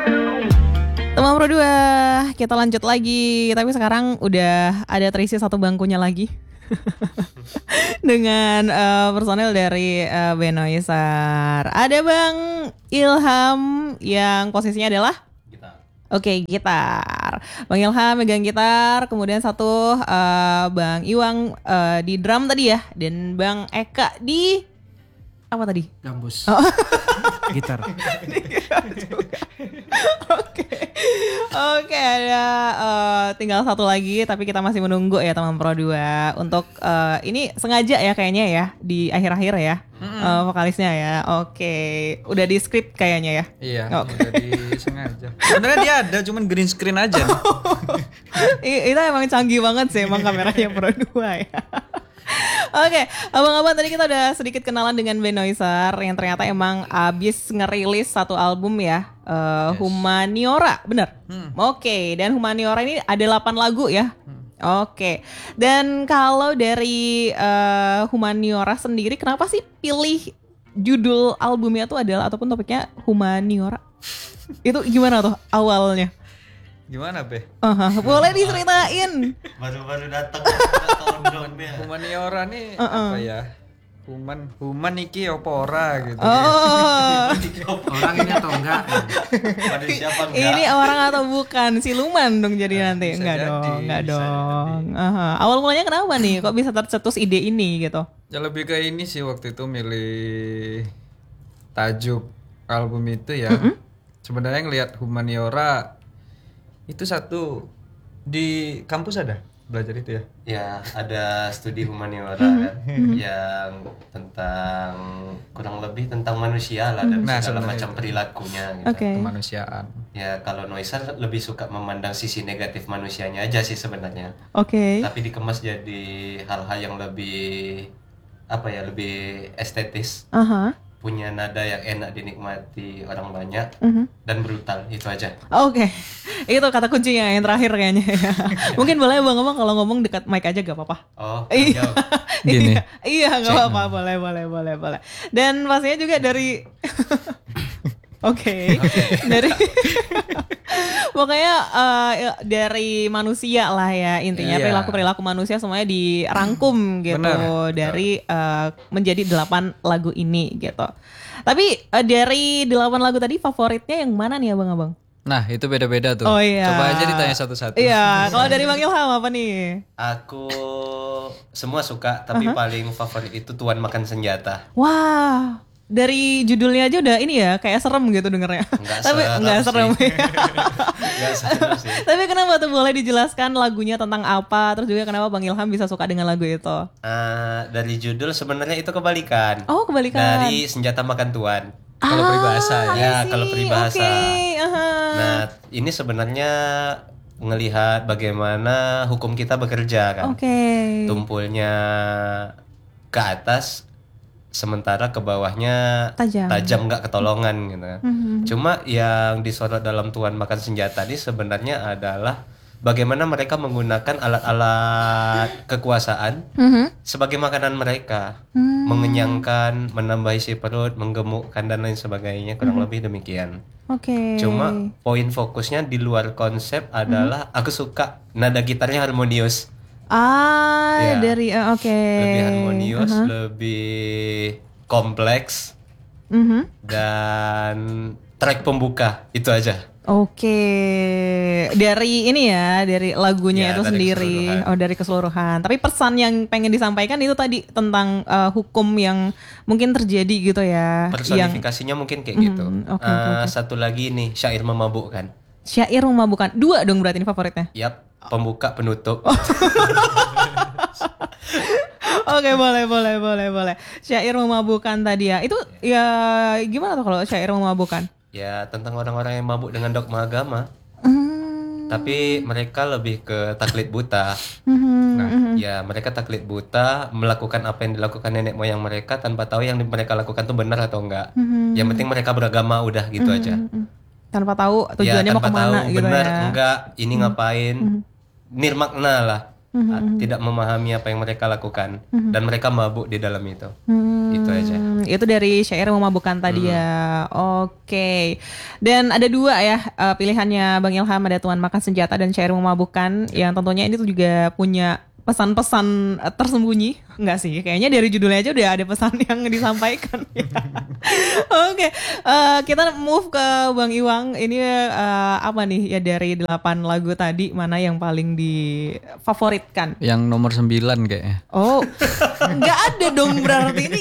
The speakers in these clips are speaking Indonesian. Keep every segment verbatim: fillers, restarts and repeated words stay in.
Teman Pro dua, kita lanjut lagi. Tapi sekarang udah ada terisi satu bangkunya lagi. Dengan uh, personel dari uh, Benoisar. Ada Bang Ilham yang posisinya adalah gitar. Oke, okay, gitar. Bang Ilham megang gitar, kemudian satu uh, Bang Iwang uh, di drum tadi ya, dan Bang Eka di apa tadi? Gambus. Oh. Gitar. Oke, oke ada uh, tinggal satu lagi, tapi kita masih menunggu ya teman Pro dua untuk uh, ini sengaja ya kayaknya ya di akhir-akhir ya mm-hmm. uh, vokalisnya ya. Oke, udah di script kayaknya ya. Iya, okay. udah disengaja. Sebenarnya dia ada, cuman green screen aja. I- itu emang canggih banget sih emang kameranya Pro dua ya. Oke, okay, abang-abang tadi kita udah sedikit kenalan dengan Benoisar yang ternyata emang abis ngerilis satu album ya, uh, yes. Humaniora, bener? Hmm. Oke, okay, dan Humaniora ini ada delapan lagu ya. Hmm. Oke, okay. Dan kalau dari uh, Humaniora sendiri, kenapa sih pilih judul albumnya tuh adalah ataupun topiknya Humaniora? Itu gimana tuh awalnya? Gimana Be? Uh-huh. Boleh diceritain. Baru-baru datang Humaniora nih uh-uh. apa ya? Human, human iki apa ora gitu. Oh. Orang ini atau enggak? Manusia apa enggak? Ini orang atau bukan? Siluman dong jadi nah, nanti. Enggak jadi, dong, enggak dong. Uh-huh. Awal mulanya kenapa nih? Kok bisa tercetus ide ini gitu? Ya lebih ke ini sih waktu itu milih tajuk album itu ya. Mm-hmm. Sebenarnya ngelihat Humaniora itu satu di kampus ada belajar itu ya? Ya ada studi humaniora kan yang tentang kurang lebih tentang manusia lah dan nah, segala macam itu. Perilakunya gitu. Okay. Kemanusiaan. Ya kalau Noisar lebih suka memandang sisi negatif manusianya aja sih sebenarnya. Oke. Okay. Tapi dikemas jadi hal-hal yang lebih apa ya lebih estetis. Uh-huh. Punya nada yang enak dinikmati orang banyak uh-huh. dan brutal, itu aja. Oke, okay. Itu kata kuncinya yang terakhir kayaknya ya. Mungkin boleh bang ngomong kalau ngomong dekat mic aja gak apa-apa. Oh, iya, gini. Iya gak apa-apa, boleh, boleh, boleh, boleh. Dan pastinya juga dari, oke, okay. okay. dari pokoknya uh, dari manusia lah ya intinya, yeah. perilaku-perilaku manusia semuanya dirangkum gitu. Bener. Dari uh, menjadi delapan lagu ini gitu. Tapi uh, dari delapan lagu tadi favoritnya yang mana nih abang-abang? Nah itu beda-beda tuh. Oh iya. Coba aja ditanya satu-satu. Iya, kalau dari Bang Ilham apa nih? Aku semua suka, tapi uh-huh. paling favorit itu Tuan Makan Senjata. Wah. Dari judulnya aja udah ini ya kayak serem gitu dengernya. Enggak Tapi serem enggak serem. Enggak serem sih. Tapi kenapa tuh boleh dijelaskan lagunya tentang apa? Terus juga kenapa Bang Ilham bisa suka dengan lagu itu? Uh, dari judul sebenarnya itu kebalikan. Oh, kebalikan. Dari Senjata Makan Tuan. Ah, kalau peribahasa ya, kalau peribahasa. Okay, uh-huh. Nah, ini sebenarnya ngelihat bagaimana hukum kita bekerja kan. Oke. Okay. Tumpulnya ke atas sementara ke bawahnya tajam, tajam nggak ketolongan gitu kan. Mm-hmm. Cuma yang disorot dalam Tuan Makan Senjata ini sebenarnya adalah bagaimana mereka menggunakan alat-alat kekuasaan mm-hmm. sebagai makanan mereka, mm-hmm. mengenyangkan, menambah isi perut, menggemukkan dan lain sebagainya, kurang mm-hmm. lebih demikian. Oke. Okay. Cuma poin fokusnya di luar konsep adalah mm-hmm. aku suka nada gitarnya harmonius. Ah, ya, dari uh, oke. Okay. Lebih harmonius, uh-huh. lebih kompleks, uh-huh. dan track pembuka itu aja. Oke, okay. Dari ini ya, dari lagunya ya, itu dari sendiri, oh dari keseluruhan. Tapi pesan yang pengen disampaikan itu tadi tentang uh, hukum yang mungkin terjadi gitu ya. Personifikasinya yang... mungkin kayak mm, gitu. Okay, uh, okay, okay. Satu lagi nih, syair memabukkan. Syair memabukkan, dua dong berarti ini favoritnya. Yap. Pembuka penutup. Oke, boleh boleh boleh boleh. Syair memabukkan tadi ya. Itu ya gimana tuh kalau syair memabukkan? Ya tentang orang-orang yang mabuk dengan dogma agama. Hmm. Tapi mereka lebih ke taklid buta. Hmm. Nah, ya mereka taklid buta, melakukan apa yang dilakukan nenek moyang mereka tanpa tahu yang mereka lakukan tuh benar atau enggak. Hmm. Yang penting mereka beragama udah gitu hmm. aja. Tanpa tahu tujuannya ya, mau kemana tahu, gitu benar, ya. enggak, ini hmm. ngapain. Hmm. Nirmakna lah. uh, tidak memahami apa yang mereka lakukan dan mereka mabuk di dalam itu. Hmm, Itu aja. Itu dari syair memabukkan tadi ya. Oke. Dan ada dua ya uh, pilihannya Bang Ilham, ada Tuan Makan Senjata dan syair memabukkan yang tentunya ini tuh juga punya pesan-pesan uh, tersembunyi. Enggak sih, kayaknya dari judulnya aja udah ada pesan yang disampaikan. Oke, uh, kita move ke Bang Iwang. Ini uh, apa nih ya dari delapan lagu tadi mana yang paling difavoritkan? Yang nomor sembilan kayaknya. Oh, nggak ada dong berarti ini.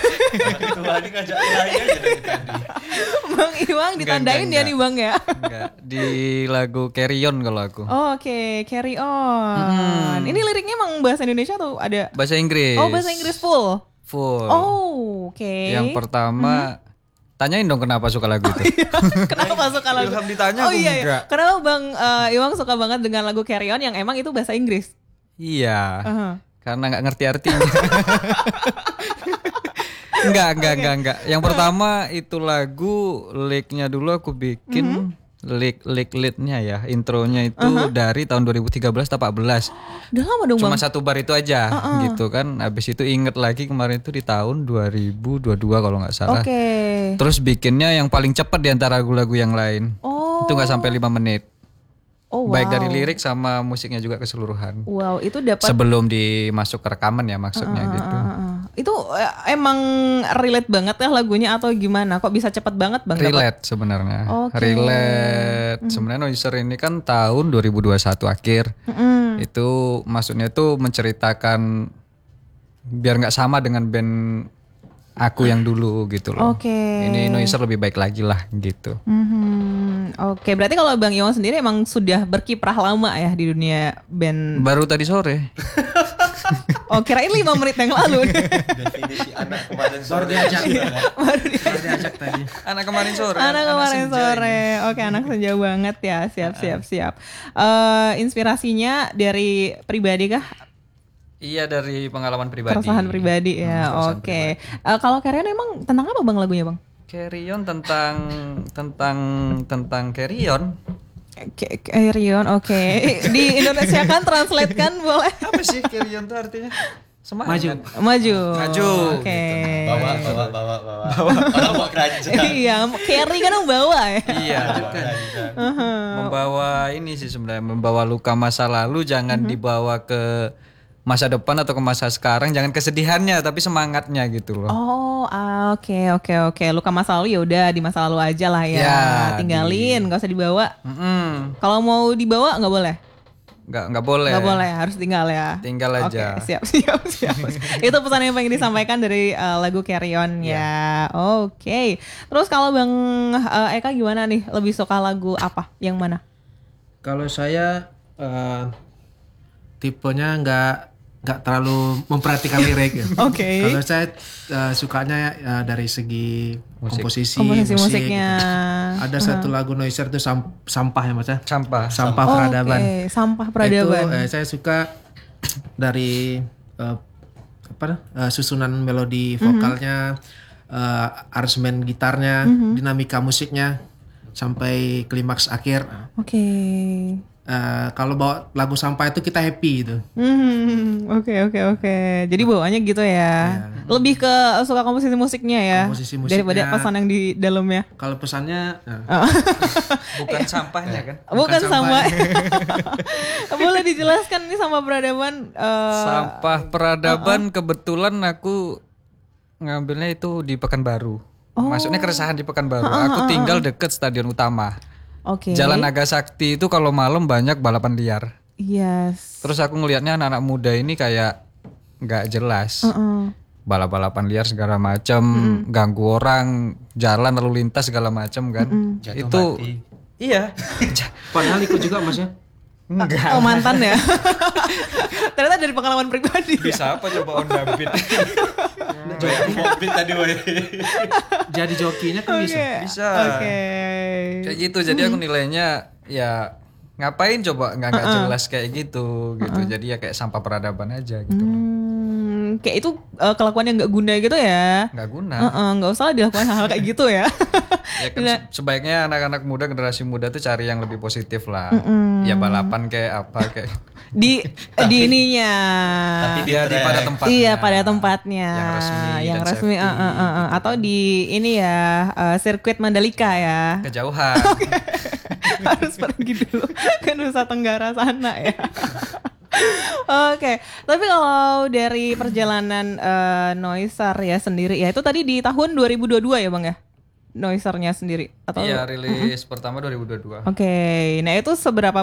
Bang Iwang ditandain enggak, ya nih Bang ya. Enggak, di lagu Carry On kalau aku. Oh, oke, okay. Carry On. Ini liriknya emang bahasa Indonesia tuh ada? Bahasa Inggris. Oh, bahasa Inggris full. Full. Oh, oke. Okay. Yang pertama, hmm. tanyain dong kenapa suka lagu itu. Kenapa suka lagu? Ilham ditanya, oh aku iya, iya. enggak. Kenapa Bang uh, Iwang suka banget dengan lagu Carry On yang emang itu bahasa Inggris? Iya. Uh-huh. Karena nggak ngerti artinya. enggak, enggak, okay. enggak, enggak. Yang pertama itu lagu licknya dulu aku bikin. Mm-hmm. Lick lick leadnya ya, intronya itu uh-huh. dari tahun dua ribu tiga belas atau empat belas. Udah lama dong Cuma Bang. satu bar itu aja uh-uh. gitu kan. Habis itu inget lagi kemarin itu di tahun dua ribu dua puluh dua kalau nggak salah. Oke. Okay. Terus bikinnya yang paling cepat di antara lagu-lagu yang lain. Oh. Itu nggak sampai lima menit. Oh, wow. Baik dari lirik sama musiknya juga keseluruhan. Wow, itu dapat sebelum dimasuk ke rekaman ya maksudnya uh, gitu. Uh, uh. Itu uh, emang relate banget ya lagunya atau gimana? Kok bisa cepet banget Bang? Relate sebenarnya. Okay. Relate. Mm. Sebenarnya Noiser ini kan tahun dua ribu dua puluh satu akhir. Mm. Itu maksudnya itu menceritakan biar nggak sama dengan band aku yang dulu gitu loh. Oke. Okay. Ini Noiser lebih baik lagi lah gitu. Mm-hmm. Oke, okay. Berarti kalau Bang Iwang sendiri emang sudah berkiprah lama ya di dunia band. Baru tadi sore. Oh, kirain lima menit yang lalu. Definisi anak kemarin sore. Baru diajak. Baru diajak tadi. Anak kemarin sore. Anak kemarin anak sore. Oke, okay, anak senja banget ya. Siap, siap, siap. Uh, inspirasinya dari pribadi kah? Iya, dari pengalaman pribadi. Keresahan pribadi ya. Hmm, Oke. Okay. Uh, kalau Carry On emang tentang apa Bang lagunya Bang? Carry On tentang tentang tentang Carry On. Carry On, oke. Okay. Di Indonesia kan translate kan boleh? Apa sih Carry On itu artinya? Semangat. Maju. Maju. Maju. Oke. Okay. Gitu. Bawa, bawa, bawa, bawa. Bawa. Orang bawa keranjang. Iya, carry kan membawa ya. Iya. uh-huh. Membawa ini sih sebenarnya, membawa luka masa lalu jangan uh-huh. dibawa ke masa depan atau ke masa sekarang, jangan kesedihannya tapi semangatnya gitu loh. Oh, oke oke oke. Luka masa lalu ya udah di masa lalu aja lah ya. ya Tinggalin, nggak usah dibawa. Mm-mm. Kalau mau dibawa nggak boleh. Nggak nggak boleh. Nggak boleh, harus tinggal ya. Tinggal aja. Oke, siap siap siap. Itu pesan yang pengen disampaikan dari uh, lagu Carry On ya. Yeah. Oke. Okay. Terus kalau Bang uh, Eka gimana nih? Lebih suka lagu apa? Yang mana? Kalau saya uh, tipenya nggak nggak terlalu memperhatikan lirik ya. Oke. Okay. Kalau saya uh, sukanya uh, dari segi musik. komposisi, komposisi musik. musiknya. Gitu. Ada uh-huh. satu lagu Noiser itu sam- sampah ya Mas ya. Sampah. Sampah oh, peradaban. Okay. Sampah peradaban. Itu eh, saya suka dari uh, apa uh, susunan melodi vokalnya, uh-huh. uh, aransemen gitarnya, uh-huh. dinamika musiknya sampai klimaks akhir. Oke. Okay. Uh, kalau bawa lagu sampah itu kita happy gitu. Oke oke oke. Jadi bawaannya gitu ya. Yeah. Lebih ke suka komposisi musiknya ya. Komposisi musiknya. Daripada pesan yang di dalamnya. Kalau pesannya uh. bukan sampahnya kan? Bukan, bukan sampah. Boleh dijelaskan nih sampah peradaban? Uh, sampah peradaban uh-uh. kebetulan aku ngambilnya itu di Pekanbaru. Oh. Maksudnya keresahan di Pekanbaru. Uh-uh. Aku tinggal deket stadion utama. Okay. Jalan Nagasakti itu kalau malam banyak balapan liar. Yes. Terus aku ngelihatnya anak-anak muda ini kayak nggak jelas, uh-uh. balap-balapan liar segala macam, mm-hmm. ganggu orang, jalan lalu lintas segala macam kan. Mm-hmm. Itu mati. Iya. Padahal ikut juga Mas ya. Enggak. Oh mantan ya. Ternyata dari pengalaman pribadi. Bisa apa coba on David? David tadi woy. Jadi jokinya kan okay. bisa. Bisa. Oke. Okay. Kayak gitu. Jadi aku nilainya ya ngapain coba nggak nggak uh-uh. jelas kayak gitu gitu. Uh-uh. Jadi ya kayak sampah peradaban aja gitu. Hmm, kayak itu uh, kelakuan yang nggak guna gitu ya. Nggak guna. Heeh, nggak usah lah dilakukan hal-hal kayak gitu ya. Ya kan se- sebaiknya anak-anak muda, generasi muda tuh cari yang lebih positif lah. Ya balapan kayak apa kayak. Di di ininya. Tapi Dia di pada tempatnya. Iya pada tempatnya. Yang resmi Yang dan resmi. safety. uh, uh, uh, uh. Atau di ini ya uh, sirkuit Mandalika ya. Kejauhan. Harus pergi dulu ke Nusa Tenggara sana ya. Oke, tapi kalau dari perjalanan uh, Noisar ya sendiri ya itu tadi di tahun dua ribu dua puluh dua ya Bang ya? Noisarnya sendiri atau Iya, rilis pertama dua ribu dua puluh dua. Oke, nah itu seberapa